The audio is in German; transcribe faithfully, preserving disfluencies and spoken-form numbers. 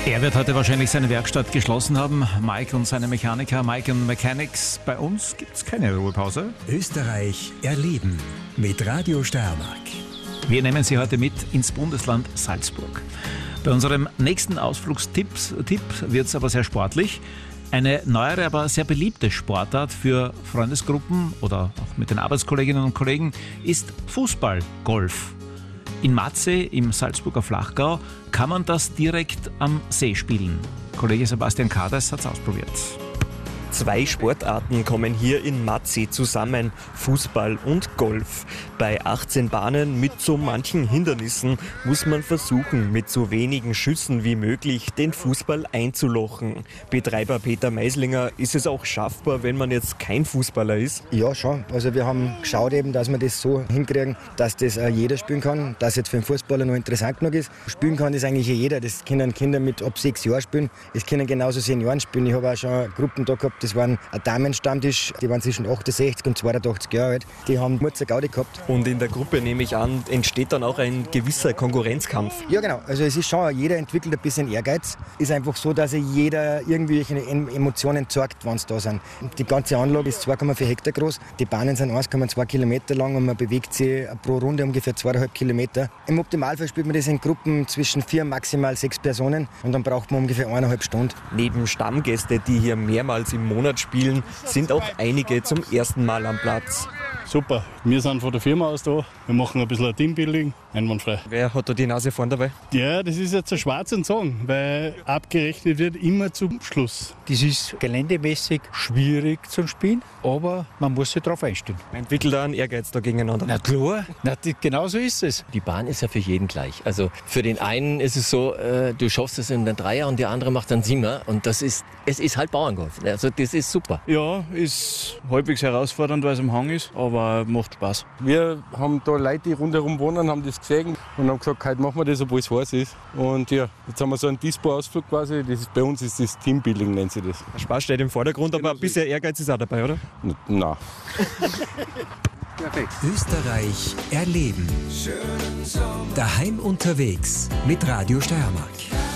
Er wird heute wahrscheinlich seine Werkstatt geschlossen haben. Mike und seine Mechaniker, Mike und Mechanics. Bei uns gibt es keine Ruhepause. Österreich erleben mit Radio Steiermark. Wir nehmen Sie heute mit ins Bundesland Salzburg. Bei unserem nächsten Ausflugstipp wird es aber sehr sportlich. Eine neuere, aber sehr beliebte Sportart für Freundesgruppen oder auch mit den Arbeitskolleginnen und Kollegen ist Fußballgolf. In Matzeh im Salzburger Flachgau kann man das direkt am See spielen. Kollege Sebastian Kades hat es ausprobiert. Zwei Sportarten kommen hier in Matzeh zusammen, Fußball und Golf. Bei achtzehn Bahnen mit so manchen Hindernissen muss man versuchen, mit so wenigen Schüssen wie möglich den Fußball einzulochen. Betreiber Peter Meislinger, ist es auch schaffbar, wenn man jetzt kein Fußballer ist? Ja, schon. Also wir haben geschaut eben, dass wir das so hinkriegen, dass das auch jeder spielen kann, dass jetzt für einen Fußballer noch interessant genug ist. Spielen kann das eigentlich jeder. Das können Kinder mit ab sechs Jahren spielen. Es können genauso Senioren spielen. Ich habe auch schon Gruppen da gehabt, das waren ein Damenstammtisch, die waren zwischen achtundsechzig und zweiundachtzig Jahre alt. Die haben Mutzer Gaudi gehabt. Und in der Gruppe, nehme ich an, entsteht dann auch ein gewisser Konkurrenzkampf. Ja genau, also es ist schon, jeder entwickelt ein bisschen Ehrgeiz. Es ist einfach so, dass jeder irgendwelche Emotionen zeigt, wenn es da sind. Die ganze Anlage ist zwei Komma vier Hektar groß, die Bahnen sind eins Komma zwei Kilometer lang und man bewegt sich pro Runde ungefähr zweieinhalb Kilometer. Im Optimalfall spielt man das in Gruppen zwischen vier, maximal sechs Personen und dann braucht man ungefähr eineinhalb Stunden. Neben Stammgäste, die hier mehrmals im Monat spielen, sind auch einige zum ersten Mal am Platz. Super, wir sind von der Firma aus da. Wir machen ein bisschen ein Teambuilding, einwandfrei. Wer hat da die Nase vorn dabei? Ja, das ist jetzt ein schwarzer Song, weil abgerechnet wird immer zum Schluss. Das ist geländemäßig schwierig zum Spielen, aber man muss sich darauf einstellen. Man entwickelt da einen Ehrgeiz da gegeneinander. Na klar, na, genau so ist es. Die Bahn ist ja für jeden gleich. Also für den einen ist es so, äh, du schaffst es in den Dreier und der andere macht einen Siemer. Und das ist, es ist halt Bauerngolf. Also das ist super. Ja, ist halbwegs herausfordernd, weil es am Hang ist, aber macht Spaß. Wir haben da Leute, die rundherum wohnen, haben das gesehen und haben gesagt, heute machen wir das, obwohl es heiß ist. Und ja, jetzt haben wir so einen Dispo-Ausflug quasi. Das ist, bei uns ist das Teambuilding, nennt sich das. Spaß steht im Vordergrund, aber genau ein bisschen Ehrgeiz ist auch dabei, oder? N- Nein. Perfekt. Österreich erleben. Daheim unterwegs mit Radio Steiermark.